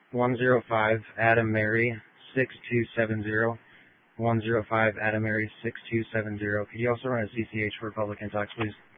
105 Adam Mary 6270. 105 Adam Mary 6270. Could you also run a CCH for Republican Talks, please?